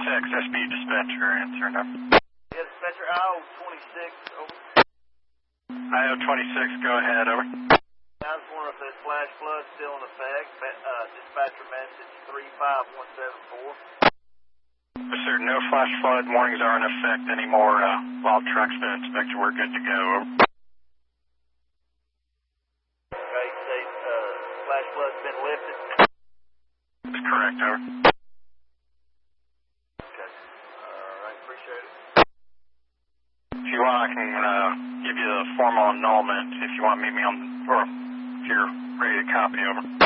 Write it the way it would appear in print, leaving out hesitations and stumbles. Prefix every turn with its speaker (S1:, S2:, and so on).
S1: SB dispatcher, answer number.
S2: Yeah, dispatcher IO-26, over.
S1: IO-26, go ahead, over.
S2: I just wonder if this flash flood's still in effect. Dispatcher message 35174.
S1: Yes, sir, no flash flood warnings are in effect anymore. All trucks been inspected, we're good to go, over.
S2: Okay, say flash flood's been lifted.
S1: That's correct, over.
S2: Okay, alright, appreciate it.
S1: If you want, I can give you the formal annulment if you want to meet me on, or if you're ready to copy, over.